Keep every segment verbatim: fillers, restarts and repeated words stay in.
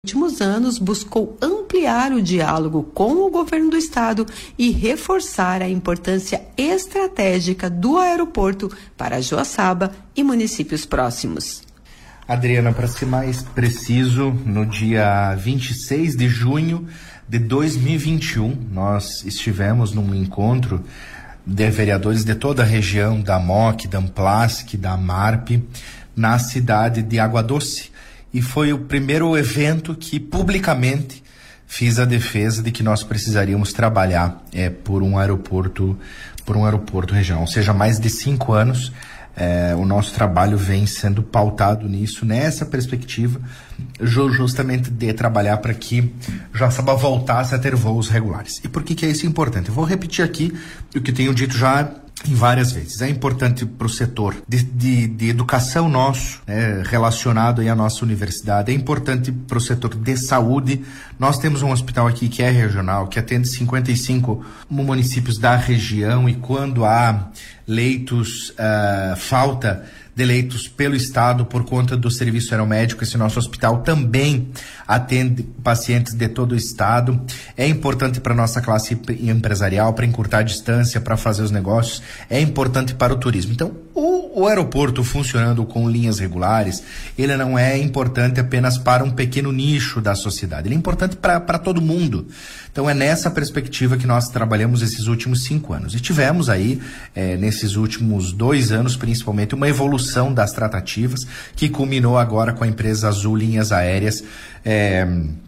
últimos anos buscou ampliar o diálogo com o governo do estado e reforçar a importância estratégica do aeroporto para Joaçaba e municípios próximos. Adriana, para ser mais preciso, no dia vinte e seis de junho de dois mil e vinte e um, nós estivemos num encontro de vereadores de toda a região da M O C, da Amplasc, da MARP, na cidade de Água Doce. E foi o primeiro evento que publicamente fiz a defesa de que nós precisaríamos trabalhar é, por um aeroporto, por um aeroporto regional. Ou seja, há mais de cinco anos é, o nosso trabalho vem sendo pautado nisso, nessa perspectiva, justamente de trabalhar para que Joaçaba voltasse a ter voos regulares. E por que que é isso importante? Eu vou repetir aqui o que tenho dito já em várias vezes. É importante para o setor de, de, de educação nosso, né, relacionado aí à nossa universidade. É importante para o setor de saúde. Nós temos um hospital aqui que é regional, que atende cinquenta e cinco municípios da região, e quando há leitos, uh, falta de leitos pelo estado por conta do serviço aeromédico, esse nosso hospital também atende pacientes de todo o estado. É importante para nossa classe empresarial, para encurtar a distância, para fazer os negócios. É importante para o turismo. Então, o, o aeroporto funcionando com linhas regulares, ele não é importante apenas para um pequeno nicho da sociedade. Ele é importante para para todo mundo. Então, é nessa perspectiva que nós trabalhamos esses últimos cinco anos. E tivemos aí, é, nesses últimos dois anos, principalmente, uma evolução das tratativas, que culminou agora com a empresa Azul Linhas Aéreas, é,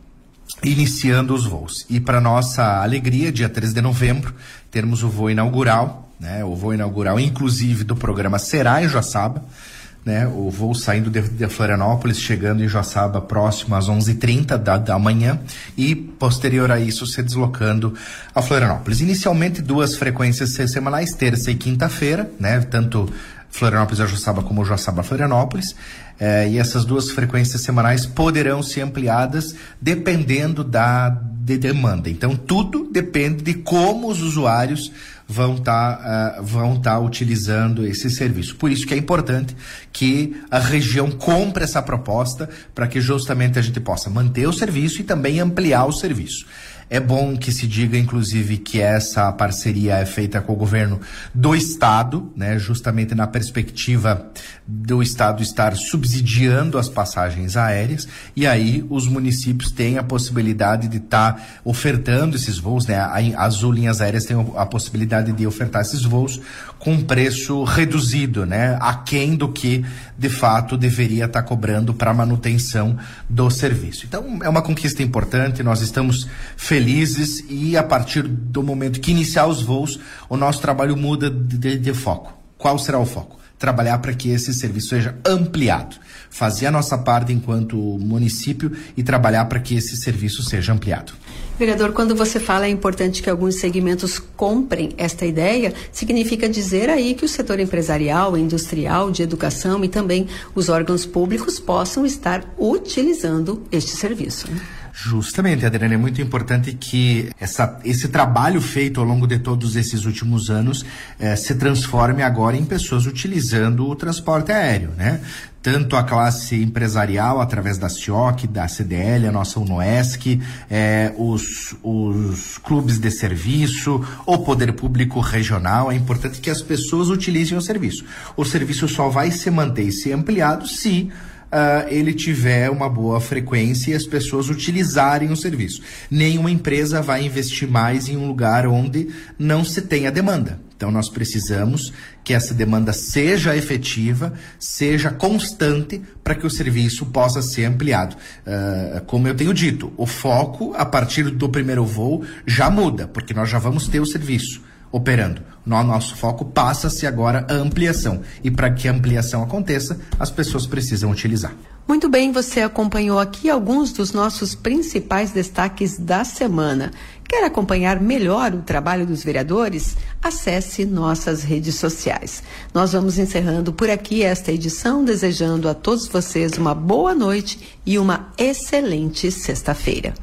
iniciando os voos. E para nossa alegria, dia treze de novembro, termos o voo inaugural, né? O voo inaugural, inclusive, do programa será em Joaçaba, né? O voo saindo de, de Florianópolis, chegando em Joaçaba próximo às onze e trinta da, da manhã, e posterior a isso se deslocando a Florianópolis. Inicialmente duas frequências semanais, terça e quinta-feira, né? Tanto Florianópolis a Joaçaba como Joaçaba a Florianópolis, eh, e essas duas frequências semanais poderão ser ampliadas dependendo da de demanda. Então tudo depende de como os usuários vão estar uh, vão tá utilizando esse serviço. Por isso que é importante que a região compre essa proposta, para que justamente a gente possa manter o serviço e também ampliar o serviço. É bom que se diga, inclusive, que essa parceria é feita com o governo do estado, né, justamente na perspectiva do estado estar subsidiando as passagens aéreas, e aí os municípios têm a possibilidade de estar tá ofertando esses voos, né? A Azul Linhas Aéreas tem a possibilidade de ofertar esses voos com preço reduzido, né, aquém do que de fato deveria estar tá cobrando para manutenção do serviço. Então é uma conquista importante, nós estamos felizes, e a partir do momento que iniciar os voos, o nosso trabalho muda de, de, de foco. Qual será o foco? Trabalhar para que esse serviço seja ampliado, fazer a nossa parte enquanto município e trabalhar para que esse serviço seja ampliado. Vereador, quando você fala é importante que alguns segmentos comprem esta ideia, significa dizer aí que o setor empresarial, industrial, de educação e também os órgãos públicos possam estar utilizando este serviço, né? Justamente, Adriana, é muito importante que essa, esse trabalho feito ao longo de todos esses últimos anos eh, se transforme agora em pessoas utilizando o transporte aéreo, né? Tanto a classe empresarial, através da C I O C, da C D L, a nossa UNOESC, eh, os, os clubes de serviço, o poder público regional. É importante que as pessoas utilizem o serviço. O serviço só vai se manter e ser ampliado se Uh, ele tiver uma boa frequência e as pessoas utilizarem o serviço. Nenhuma empresa vai investir mais em um lugar onde não se tenha demanda. Então nós precisamos que essa demanda seja efetiva, seja constante, para que o serviço possa ser ampliado. Uh, como eu tenho dito, o foco a partir do primeiro voo já muda, porque nós já vamos ter o serviço operando. No nosso foco passa-se agora a ampliação. E para que a ampliação aconteça, as pessoas precisam utilizar. Muito bem, você acompanhou aqui alguns dos nossos principais destaques da semana. Quer acompanhar melhor o trabalho dos vereadores? Acesse nossas redes sociais. Nós vamos encerrando por aqui esta edição, desejando a todos vocês uma boa noite e uma excelente sexta-feira.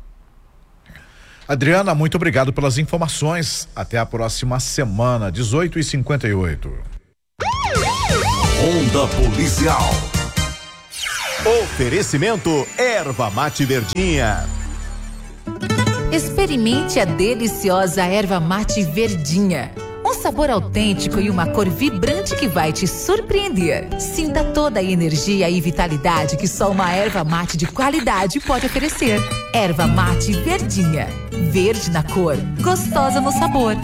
Adriana, muito obrigado pelas informações. Até a próxima semana, dezoito e cinquenta e oito. Ronda Policial. Oferecimento Erva Mate Verdinha. Experimente a deliciosa Erva Mate Verdinha. Um sabor autêntico e uma cor vibrante que vai te surpreender. Sinta toda a energia e vitalidade que só uma erva mate de qualidade pode oferecer. Erva Mate Verdinha. Verde na cor, gostosa no sabor.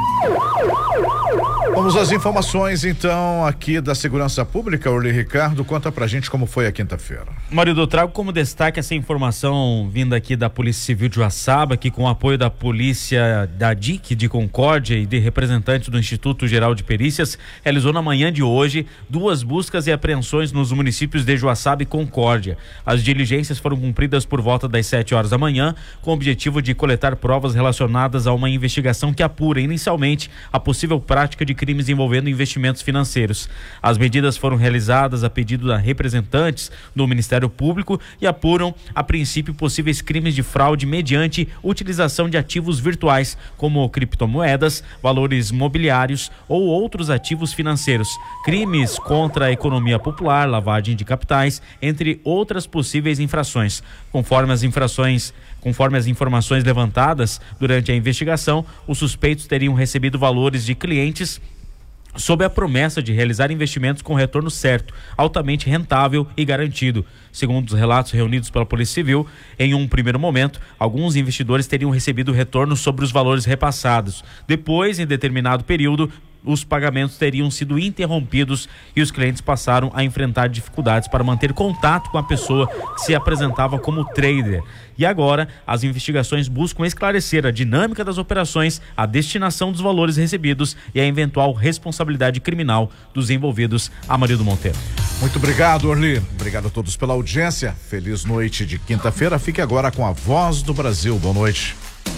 Vamos às informações então aqui da Segurança Pública. Orly Ricardo, conta pra gente como foi a quinta-feira. Marido, eu trago como destaque essa informação vinda aqui da Polícia Civil de Uaçaba, que com o apoio da Polícia da D I C de Concórdia e de representantes do Instituto Geral de Perícias, realizou na manhã de hoje duas buscas e apreensões nos municípios de Uaçaba e Concórdia. As diligências foram cumpridas por volta das sete horas da manhã, com o objetivo de coletar provas relacionadas a uma investigação que apura inicialmente a possível prática de crimes envolvendo investimentos financeiros. As medidas foram realizadas a pedido da representantes do Ministério Público e apuram, a princípio, possíveis crimes de fraude mediante utilização de ativos virtuais, como criptomoedas, valores mobiliários ou outros ativos financeiros, crimes contra a economia popular, lavagem de capitais, entre outras possíveis infrações. Conforme as infrações Conforme as informações levantadas durante a investigação, os suspeitos teriam recebido valores de clientes sob a promessa de realizar investimentos com retorno certo, altamente rentável e garantido. Segundo os relatos reunidos pela Polícia Civil, em um primeiro momento, alguns investidores teriam recebido retorno sobre os valores repassados. Depois, em determinado período, os pagamentos teriam sido interrompidos e os clientes passaram a enfrentar dificuldades para manter contato com a pessoa que se apresentava como trader. E agora, as investigações buscam esclarecer a dinâmica das operações, a destinação dos valores recebidos e a eventual responsabilidade criminal dos envolvidos. Amarildo Monteiro. Muito obrigado, Orly. Obrigado a todos pela audiência. Feliz noite de quinta-feira. Fique agora com a Voz do Brasil. Boa noite.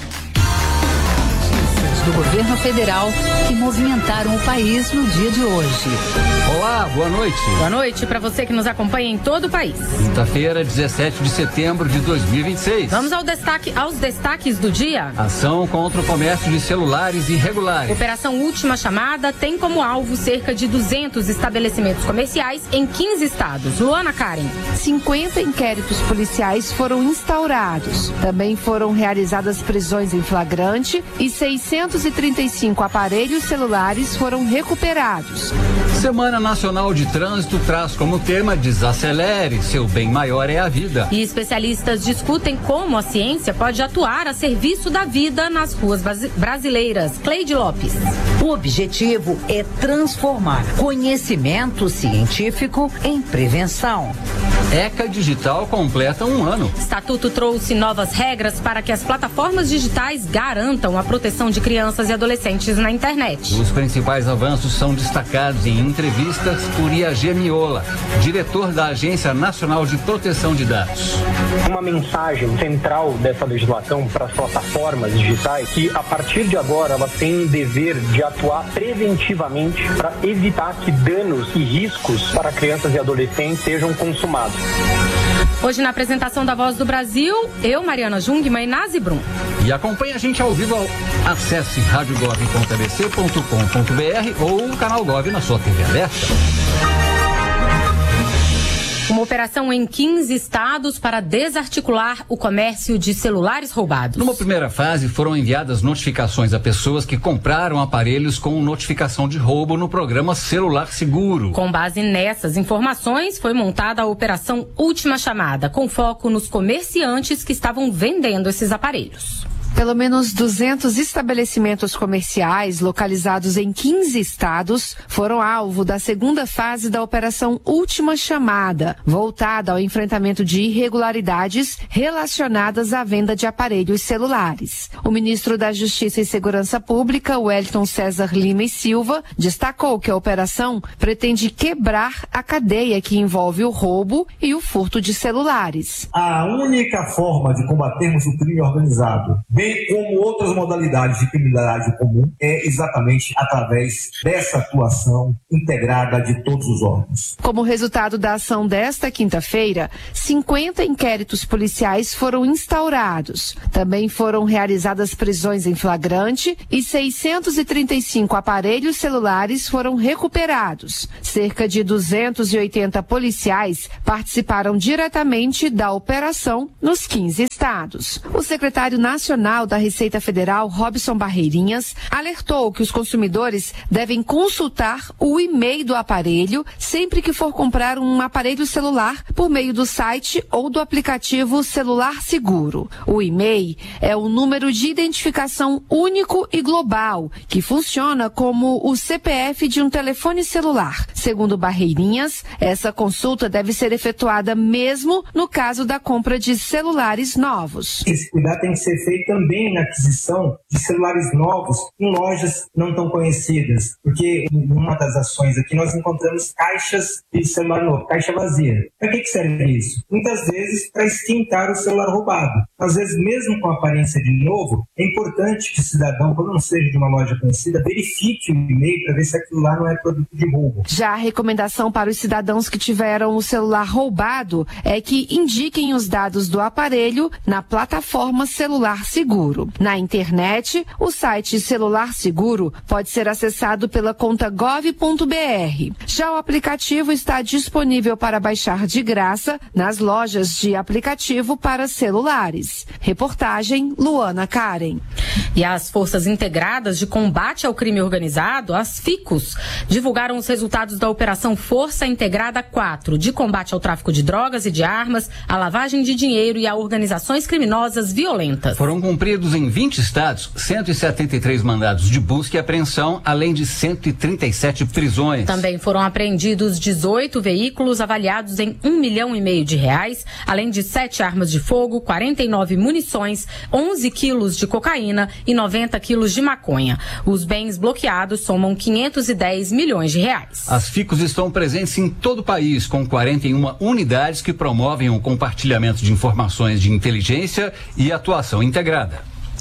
Do governo federal que movimentaram o país no dia de hoje. Olá, boa noite. Boa noite para você que nos acompanha em todo o país. Quinta-feira, dezessete de setembro de dois mil e vinte e seis. Vamos ao destaque, aos destaques do dia. Ação contra o comércio de celulares irregulares. Operação Última Chamada tem como alvo cerca de duzentos estabelecimentos comerciais em quinze estados. Luana Karen. cinquenta inquéritos policiais foram instaurados. Também foram realizadas prisões em flagrante e seiscentos e trinta e cinco aparelhos celulares foram recuperados. Semana Nacional de Trânsito traz como tema Desacelere, seu bem maior é a vida. E especialistas discutem como a ciência pode atuar a serviço da vida nas ruas brasileiras. Cleide Lopes. O objetivo é transformar conhecimento científico em prevenção. ECA Digital completa um ano. Estatuto trouxe novas regras para que as plataformas digitais garantam a proteção de crianças e adolescentes na internet. Os principais avanços são destacados em entrevistas por I A G Miola, diretor da Agência Nacional de Proteção de Dados. Uma mensagem central dessa legislação para as plataformas digitais que, a partir de agora, elas têm um dever de atuar preventivamente para evitar que danos e riscos para crianças e adolescentes sejam consumados. Hoje, na apresentação da Voz do Brasil, eu, Mariana Jungmann e Nazi Brum. E acompanhe a gente ao vivo. Acesse rádio gov ponto a b c ponto com ponto b r ou o canal Gov na sua T V aberta. Uma operação em quinze estados para desarticular o comércio de celulares roubados. Numa primeira fase, foram enviadas notificações a pessoas que compraram aparelhos com notificação de roubo no programa Celular Seguro. Com base nessas informações, foi montada a Operação Última Chamada, com foco nos comerciantes que estavam vendendo esses aparelhos. Pelo menos duzentos estabelecimentos comerciais localizados em quinze estados foram alvo da segunda fase da Operação Última Chamada, voltada ao enfrentamento de irregularidades relacionadas à venda de aparelhos celulares. O ministro da Justiça e Segurança Pública, Wellington César Lima e Silva, destacou que a operação pretende quebrar a cadeia que envolve o roubo e o furto de celulares. A única forma de combatermos o crime organizado bem como outras modalidades de criminalidade comum, é exatamente através dessa atuação integrada de todos os órgãos. Como resultado da ação desta quinta-feira, cinquenta inquéritos policiais foram instaurados. Também foram realizadas prisões em flagrante e seiscentos e trinta e cinco aparelhos celulares foram recuperados. Cerca de duzentos e oitenta policiais participaram diretamente da operação nos quinze estados. O secretário nacional da Receita Federal, Robson Barreirinhas, alertou que os consumidores devem consultar o e-mail do aparelho sempre que for comprar um aparelho celular por meio do site ou do aplicativo Celular Seguro. O e-mail é o número de identificação único e global, que funciona como o C P F de um telefone celular. Segundo Barreirinhas, essa consulta deve ser efetuada mesmo no caso da compra de celulares novos. Esse cuidado tem que ser feito também na aquisição de celulares novos em lojas não tão conhecidas, porque em uma das ações aqui nós encontramos caixas de celular novo, caixa vazia. Para que, que serve isso? Muitas vezes para esquentar o celular roubado. Às vezes, mesmo com aparência de novo, é importante que o cidadão, quando não seja de uma loja conhecida, verifique o e-mail para ver se aquilo lá não é produto de roubo. Já a recomendação para os cidadãos que tiveram o celular roubado é que indiquem os dados do aparelho na plataforma Celular Seguro. Na internet, o site Celular Seguro pode ser acessado pela conta gov ponto br. Já o aplicativo está disponível para baixar de graça nas lojas de aplicativo para celulares. Reportagem Luana Karen. E as Forças Integradas de Combate ao Crime Organizado, as FICOS, divulgaram os resultados da Operação Força Integrada quatro, de combate ao tráfico de drogas e de armas, à lavagem de dinheiro e a organizações criminosas violentas. Foram cumpridos em vinte estados cento e setenta e três mandados de busca e apreensão, além de cento e trinta e sete prisões. Também foram apreendidos dezoito veículos avaliados em um milhão e meio de reais, além de sete armas de fogo, quarenta e nove munições, onze quilos de cocaína e noventa quilos de maconha. Os bens bloqueados somam quinhentos e dez milhões de reais. As FICOS estão presentes em todo o país, com quarenta e uma unidades que promovem o compartilhamento de informações de inteligência e atuação integrada.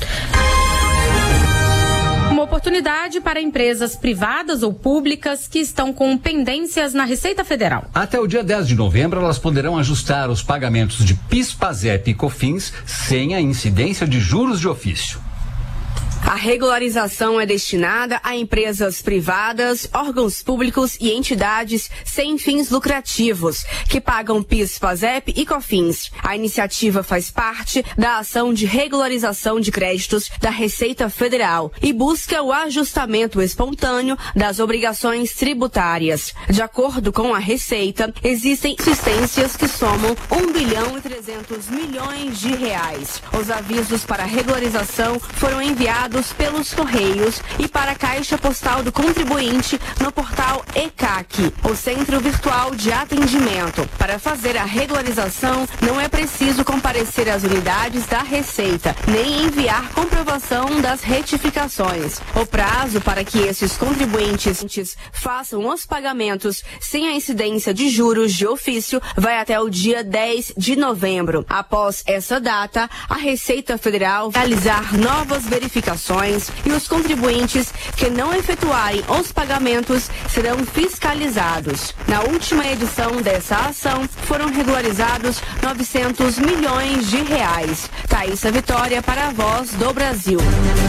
Uma oportunidade para empresas privadas ou públicas que estão com pendências na Receita Federal. Até o dia dez de novembro, elas poderão ajustar os pagamentos de PIS, PASEP e COFINS sem a incidência de juros de ofício. A regularização é destinada a empresas privadas, órgãos públicos e entidades sem fins lucrativos, que pagam PIS, PASEP e COFINS. A iniciativa faz parte da ação de regularização de créditos da Receita Federal e busca o ajustamento espontâneo das obrigações tributárias. De acordo com a Receita, existem insistências que somam um bilhão e trezentos milhões de reais. Os avisos para regularização foram enviados pelos Correios e para a Caixa Postal do Contribuinte no portal E C A C, o Centro Virtual de Atendimento. Para fazer a regularização, não é preciso comparecer às unidades da Receita, nem enviar comprovação das retificações. O prazo para que esses contribuintes façam os pagamentos sem a incidência de juros de ofício vai até o dia dez de novembro. Após essa data, a Receita Federal vai realizar novas verificações e os contribuintes que não efetuarem os pagamentos serão fiscalizados. Na última edição dessa ação, foram regularizados novecentos milhões de reais. Thaísa Vitória para a Voz do Brasil.